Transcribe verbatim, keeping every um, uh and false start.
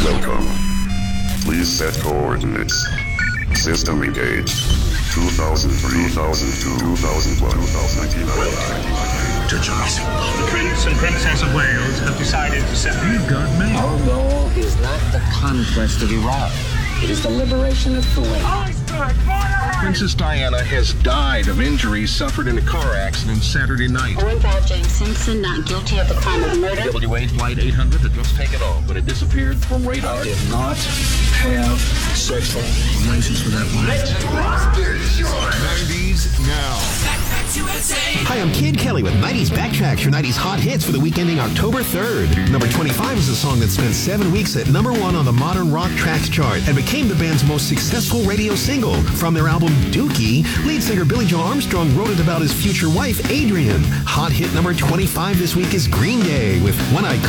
Welcome. Please set coordinates. System engaged. two thousand three, two thousand two, two thousand one, two thousand nineteen. The Prince and Princess of Wales have decided to set... You've got me. Our goal is not the conquest of Iraq. It is the liberation of Kuwait. Princess Diana has died of injuries suffered in a car accident Saturday night. Owen Paul James Simpson, not guilty of the crime of murder. W eight Flight eight hundred had just taken off, but it disappeared from radar. I did not have sexual relations with that woman. nineties now. Hi, I'm Kid Kelly with nineties Backtracks, your nineties hot hits for the week ending October third. Number twenty-five is a song that spent seven weeks at number one on the Modern Rock Tracks chart and became the band's most successful radio single. From their album Dookie, lead singer Billy Joe Armstrong wrote it about his future wife, Adrian. Hot hit number twenty-five this week is Green Day with When I